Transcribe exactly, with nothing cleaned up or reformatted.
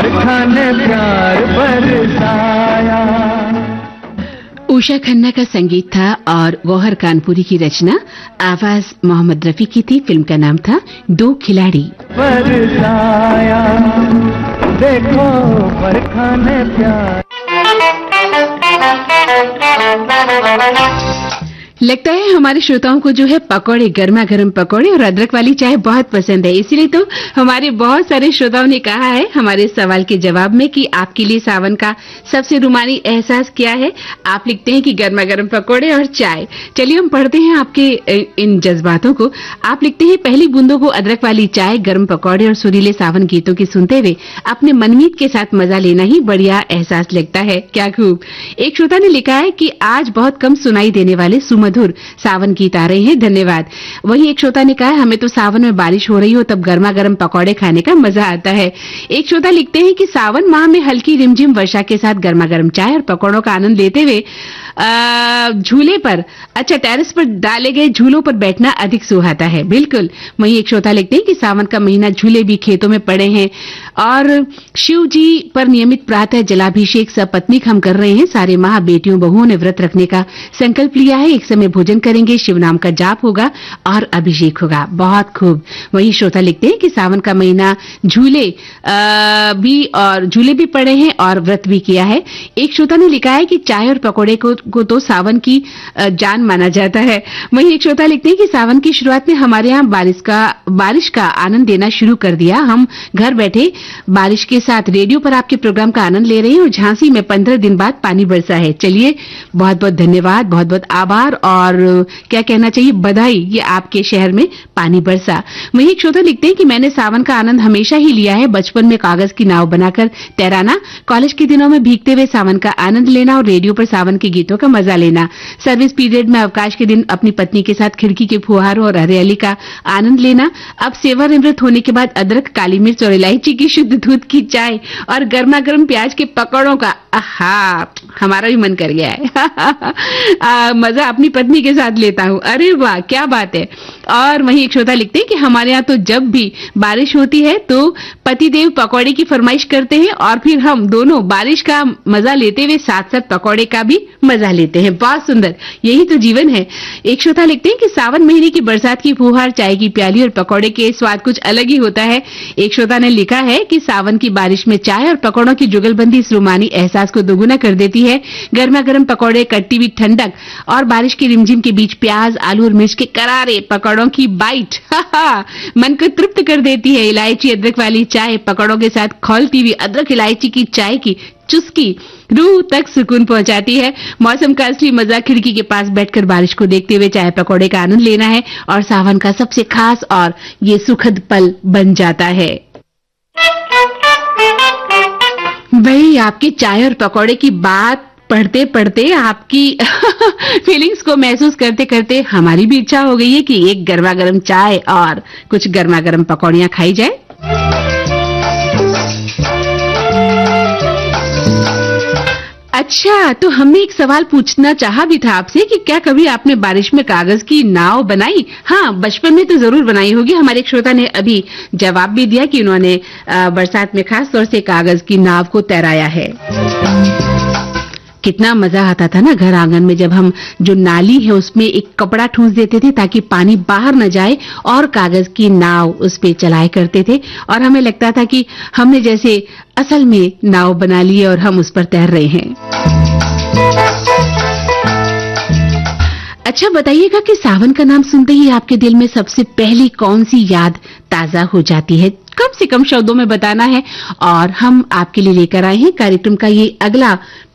बरखा ने प्यार बरसाया। उषा खन्ना का संगीत था और गौहर कानपुरी की रचना, आवाज मोहम्मद रफी की थी। फिल्म का नाम था दो खिलाड़ी। बरसाया देखो बरखा ने प्यार। लगता है हमारे श्रोताओं को जो है पकौड़े, गर्मा गर्म पकौड़े और अदरक वाली चाय बहुत पसंद है। इसीलिए तो हमारे बहुत सारे श्रोताओं ने कहा है हमारे सवाल के जवाब में कि आपके लिए सावन का सबसे रुमानी एहसास क्या है। आप लिखते हैं कि गर्मा गर्म पकौड़े और चाय। चलिए हम पढ़ते हैं आपके इन जज्बातों को। आप लिखते हैं पहली बूंदों को अदरक वाली चाय, गर्म पकौड़े और सुरीले सावन गीतों की सुनते हुए अपने मनमीत के साथ मजा लेना ही बढ़िया एहसास लगता है। क्या खूब। एक श्रोता ने लिखा है कि आज बहुत कम सुनाई देने वाले सुमधुर सावन गीत आ रहे हैं, धन्यवाद। वहीं एक श्रोता ने कहा हमें तो सावन में बारिश हो रही हो तब गर्मा गर्म पकौड़े खाने का मजा आता है। एक श्रोता लिखते हैं कि सावन माह में हल्की रिमझिम वर्षा के साथ गर्मा गर्म चाय और पकौड़ों का आनंद लेते हुए झूले पर, अच्छा टेरेस पर डाले गए झूलों पर बैठना अधिक सुहाता है। बिल्कुल। वहीं एक श्रोता लिखते हैं कि सावन का महीना झूले भी खेतों में पड़े हैं और शिव जी पर नियमित प्रातः जलाभिषेक सपत्नीक हम कर रहे हैं। सारे माह बेटियों बहुओं ने व्रत रखने का संकल्प लिया है। एक समय भोजन करेंगे, शिव नाम का जाप होगा और अभिषेक होगा। बहुत खूब। वहीं श्रोता लिखते हैं कि सावन का महीना झूले भी और झूले भी पड़े हैं और व्रत भी किया है। एक श्रोता ने लिखा है कि चाय और पकौड़े को, को तो सावन की जान माना जाता है। वहीं एक श्रोता लिखते हैं कि सावन की शुरुआत में हमारे यहाँ बारिश का बारिश का आनंद लेना शुरू कर दिया। हम घर बैठे बारिश के साथ रेडियो पर आपके प्रोग्राम का आनंद ले रहे हैं और झांसी में पंद्रह दिन बाद पानी बरसा है। चलिए बहुत बहुत धन्यवाद, बहुत बहुत आभार और क्या कहना चाहिए, बधाई, ये आपके शहर में पानी बरसा। वहीं एक श्रोता लिखते हैं कि मैंने सावन का आनंद हमेशा ही लिया है। बचपन में कागज की नाव बनाकर तैराना, कॉलेज के दिनों में भीगते हुए सावन का आनंद लेना और रेडियो पर सावन के गीतों का मजा लेना। सर्विस पीरियड में अवकाश के दिन अपनी पत्नी के साथ खिड़की के फुहारों और हरियाली का आनंद लेना। अब सेवानिवृत्त होने के बाद अदरक, काली मिर्च और इलायची की शुद्ध दूध की चाय और गर्मा गर्म प्याज के पकौड़ों का, आहा, हमारा भी मन कर गया है। आ, मजा अपनी पत्नी के साथ लेता हूँ। अरे वाह, क्या बात है। और वहीं एक श्रोता लिखते हैं कि हमारे यहाँ तो जब भी बारिश होती है तो पतिदेव पकौड़े की फरमाइश करते हैं और फिर हम दोनों बारिश का मजा लेते हुए साथ साथ पकौड़े का भी मजा लेते हैं। बहुत सुंदर, यही तो जीवन है। एक श्रोता लिखते हैं कि सावन महीने की बरसात की फुहार, चाय की प्याली और पकौड़े के स्वाद कुछ अलग ही होता है। एक श्रोता ने लिखा है कि सावन की बारिश में चाय और पकौड़ों की जुगलबंदी इस रुमानी एहसास को दोगुना कर देती है। गर्मा गर्म पकौड़े, कट्टी हुई ठंडक और बारिश की रिमझिम के बीच प्याज, आलू और मिर्च के करारे पकौड़ों की बाइट मन को तृप्त कर देती है। इलायची अदरक वाली चाय पकौड़ों के साथ खौलती हुई अदरक इलायची की चाय की चुस्की रूह तक सुकून पहुंचाती है। मौसम का असली मजा खिड़की के पास बैठकर बारिश को देखते हुए चाय पकौड़े का आनंद लेना है और सावन का सबसे खास और ये सुखद पल बन जाता है। भाई, आपकी चाय और पकौड़े की बात पढ़ते पढ़ते आपकी फीलिंग्स को महसूस करते करते हमारी भी इच्छा हो गई है कि एक गर्मा गर्म चाय और कुछ गर्मा गर्म पकौड़ियां खाई जाए। अच्छा, तो हमने एक सवाल पूछना चाहा भी था आपसे कि क्या कभी आपने बारिश में कागज की नाव बनाई? हाँ, बचपन में तो जरूर बनाई होगी। हमारे एक श्रोता ने अभी जवाब भी दिया कि उन्होंने बरसात में खास तौर से कागज की नाव को तैराया है। कितना मजा आता था ना घर आंगन में, जब हम जो नाली है उसमें एक कपड़ा ठूंस देते थे ताकि पानी बाहर न जाए और कागज की नाव उस पे चलाए करते थे और हमें लगता था कि हमने जैसे असल में नाव बना ली है और हम उस पर तैर रहे हैं। अच्छा, बताइएगा कि सावन का नाम सुनते ही आपके दिल में सबसे पहली कौन सी याद ताजा हो जाती है? कम से कम शब्दों में बताना है और हम आपके लिए लेकर आए हैं कार्यक्रम का ये अगला